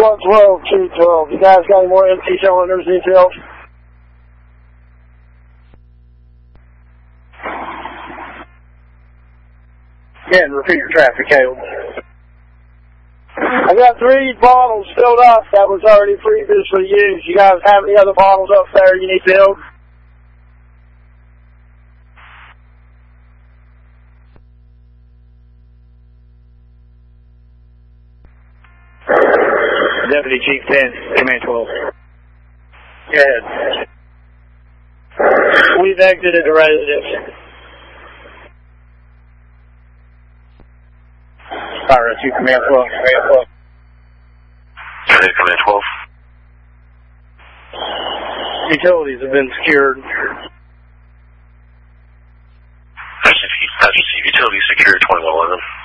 112, 212. You guys got any more empty cylinders details? Again, repeat your traffic, Caleb. I got 3 bottles filled up that was already previously used. You guys have any other bottles up there you need filled? Deputy Chief 10, Command 12. Go ahead. We've exited the residence. Alright, Chief Command 12. Command 12. Utilities have been secured. Utilities secured 2111.